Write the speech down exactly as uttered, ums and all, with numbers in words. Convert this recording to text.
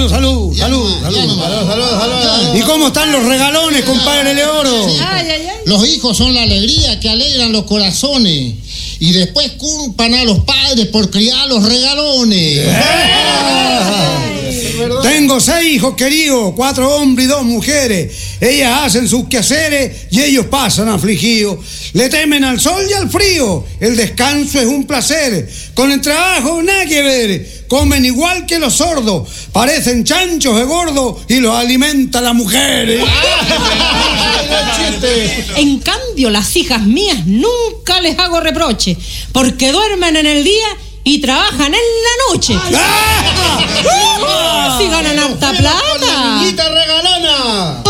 salud, salud, salud, salud, salud, salud. ¿Y cómo están los regalones, compadre Leoro? Ay, ay, ay. Los hijos son la alegría que alegran los corazones. Y después culpan a los padres por criar los regalones. Tengo seis hijos queridos, cuatro hombres y dos mujeres. Ellas hacen sus quehaceres y ellos pasan afligidos. Le temen al sol y al frío. El descanso es un placer. Con el trabajo nada que ver. Comen igual que los sordos. Parecen chanchos de gordo y los alimenta la mujer. En cambio, las hijas mías nunca les hago reproche, porque duermen en el día y trabajan en la noche. ¡Ah! ¡Si ganan harta plata! ¡Con la niñita regalona!